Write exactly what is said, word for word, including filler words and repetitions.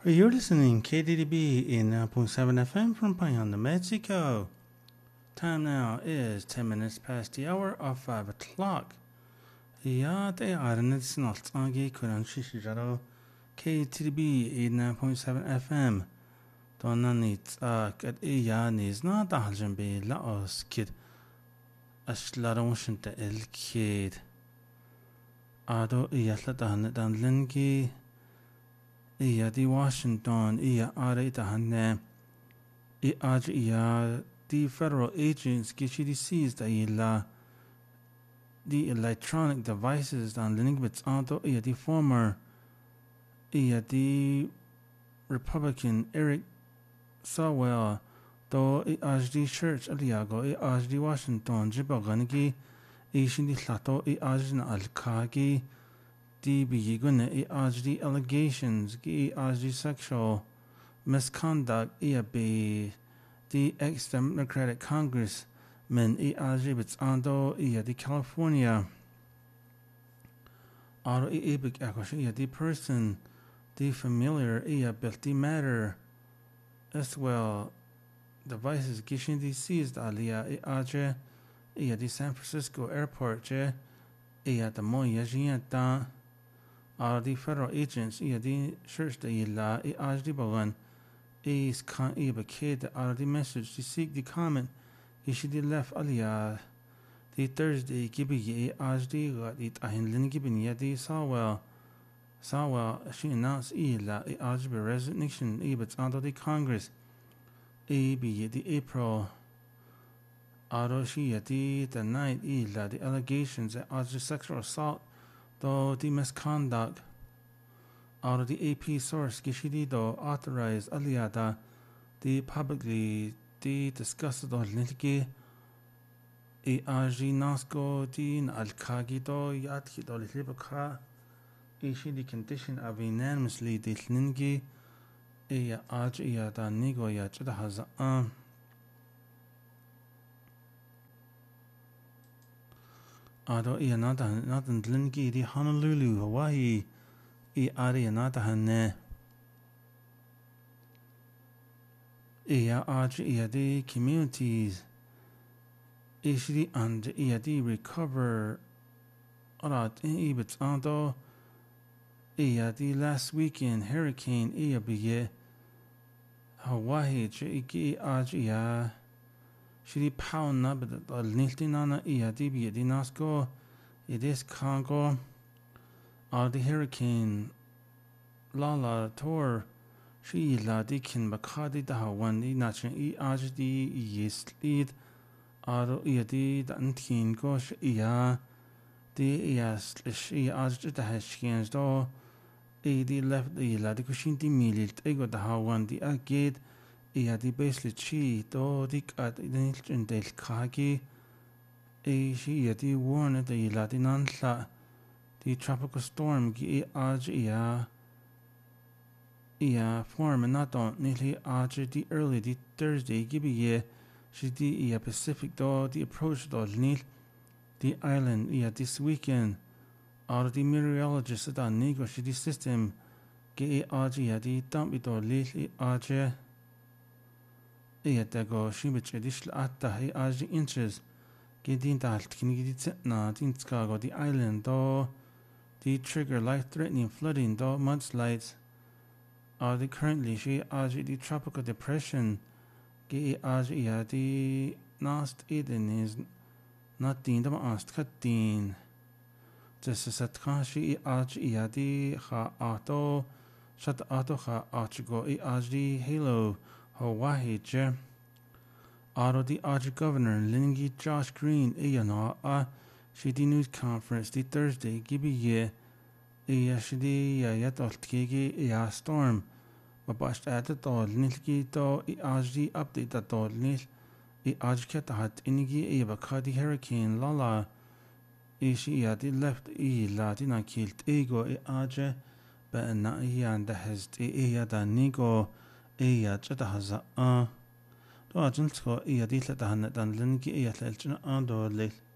You're listening K D D B in nine point seven F M from Payanda, Mexico. Time now is ten minutes past the hour of five o'clock. Ja, det är en snart ange kuran shishijaro K T D B in nine point seven F M. Donna nit ak at iya nis na dahaljan be la os kid. Ashlaron shinte el kid. Ado iya slatahan dan lingi. Iya di Washington iya are dahanne. I aj iya the federal agents gishidi seized ila the electronic devices on Lingbits Ado iya the former iya the Republican Eric Swalwell do i aj the church aliago i aj the Washington jibaganigi i shindi slato i aj na alkagi the bigigune i aj the allegations i aj the sexual misconduct i be the ex-Democratic Congressman i aj bits ando i the California aro i ebik akosh i the person the familiar i built the matter as well devices gishin the seized alia i aj i the San Francisco airport je i the moya jianta are the federal agents i the church the la i aj the bagan is kan eba kid are the message to seek the comment ishi the left alia the Thursday gibi ye aj the got it ahin lin gibin ya the Swalwell Swalwell she announced ila i aj be resignation ebits under the Congress e be the April aro she at the the night ila the allegations that aj the sexual assault though the misconduct out of the A P source gishidi do authorized aliada the publicly the discussed on litiki e aji nasko din alkagi do yatki do libaka ishi the condition of unanimously the lingi e aj ya da nigo ya chada haza um ado e nada nada lingi di Honolulu Hawaii I are nata hanne iya aj iya the communities ishri and iya the recover arat ibits ando iya the last weekend hurricane iya biye Hawaii iki aj iya shri pound na bit al niltinana iya the biye di nasko it is Congo are the hurricane Lala Tor she la dikin bakadi da hawan i nachin i aj di yes lead aro i di dan tin gosh iya di yes she aj da hashkins do i di left i la di kushin di milit ego da hawan di agid i di basically chi do di at di in del kagi i she di warn di la di nan la the tropical storm gi aj ia ia form and not on nearly aj the early the Thursday gibi ye she the ia Pacific do the approach do nil the island ia this weekend or the meteorologist da nego she the system gi aj ia the dump do lili aj ia da go she bit additional at the aj inches gi din da kin gi na din ska go the island do the trigger life-threatening flooding though mudslides are the currently she aj the tropical depression ge aj ya the nast eden is not the the ast katin just as at she aj ya the ha auto shut auto ha archigo aj the halo Hawaii je auto the aj governor Lingi Josh Green ayana a she the news conference the Thursday gibi ye iya she the ya tolkigi ya storm babash at the tol nilki to I aj the update the tol nil I aj ket hat inigi e bakadi hurricane lala I she ya the left I la the na kilt ego I aj ba na ya and has the ya da nigo e ya chata haza a do ajin ko iya di la dan dan lingi iya la chna ando le